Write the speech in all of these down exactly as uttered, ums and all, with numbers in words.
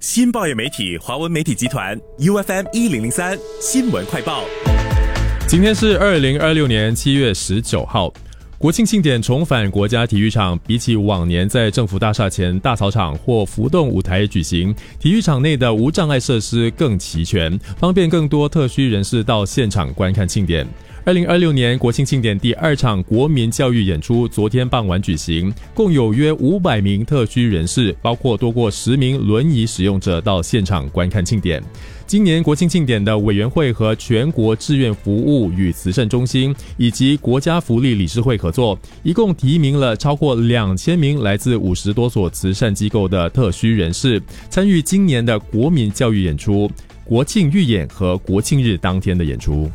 新报业媒体华文媒体集团 U F M 一零零三新闻快报。 今天是二零二六年七月十九号，国庆庆典重返国家体育场，比起往年在政府大厦前大操场或浮动舞台举行，体育场内的无障碍设施更齐全，方便更多特需人士到现场观看庆典。二零二六年国庆庆典第二场国民教育演出昨天傍晚举行，共有约五百名特需人士，包括多过十名轮椅使用者到现场观看庆典。今年国庆庆典的委员会和全国志愿服务与慈善中心以及国家福利理事会合作，一共提名了超过两千名来自五十多所慈善机构的特需人士，参与今年的国民教育演出、国庆预演和国庆日当天的演出。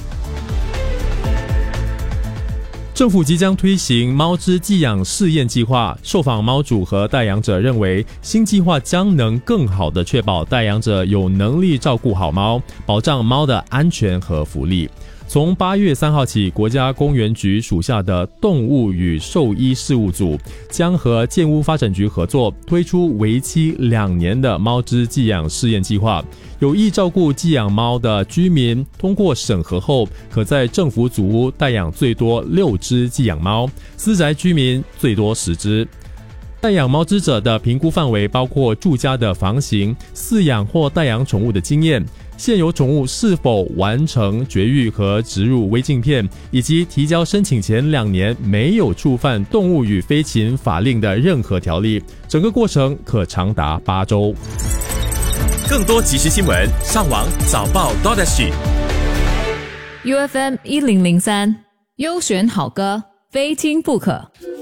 政府即将推行猫只寄养试验计划，受访猫主和代养者认为，新计划将能更好地确保代养者有能力照顾好猫，保障猫的安全和福利。从八月三号起，国家公园局属下的动物与兽医事务组将和建屋发展局合作，推出为期两年的猫只寄养试验计划。有意照顾寄养猫的居民，通过审核后，可在政府组屋代养最多六只寄养猫，私宅居民最多十只。代养猫只者的评估范围包括住家的房型、饲养或代养宠物的经验、现有宠物是否完成绝育和植入微镜片，以及提交申请前两年没有触犯动物与飞禽法令的任何条例。整个过程可长达八周。 更多即时新闻，上网早报 .sg。 U F M 一零零三优选好歌，非听不可。